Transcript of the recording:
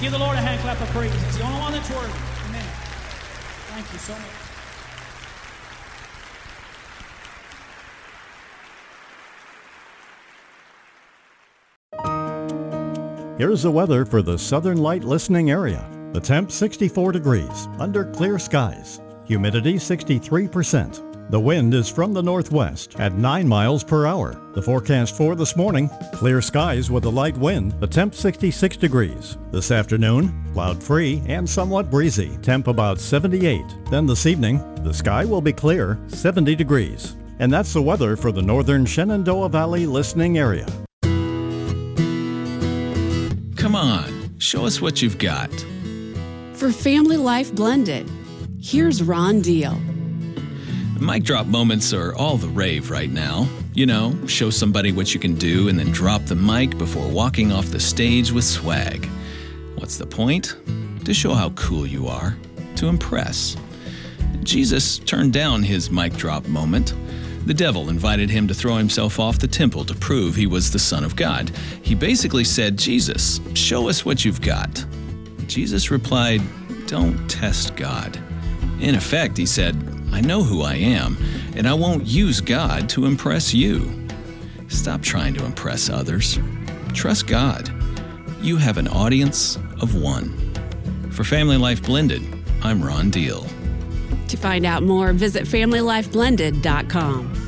Give the Lord a hand clap of praise. He's the only one that's worthy. Amen. Thank you so much. Here's the weather for the Southern Light listening area. The temp 64 degrees, under clear skies. Humidity 63%. The wind is from the northwest at 9 miles per hour. The forecast for this morning, clear skies with a light wind. The temp 66 degrees. This afternoon, cloud-free and somewhat breezy. Temp about 78. Then this evening, the sky will be clear, 70 degrees. And that's the weather for the northern Shenandoah Valley listening area. Come on, show us what you've got. For Family Life Blended, here's Ron Deal. Mic drop moments are all the rave right now. You know, show somebody what you can do and then drop the mic before walking off the stage with swag. What's the point? To show how cool you are, to impress. Jesus turned down his mic drop moment. The devil invited him to throw himself off the temple to prove he was the Son of God. He basically said, Jesus, show us what you've got. Jesus replied, don't test God. In effect, he said, I know who I am, and I won't use God to impress you. Stop trying to impress others. Trust God. You have an audience of one. For Family Life Blended, I'm Ron Deal. To find out more, visit FamilyLifeBlended.com.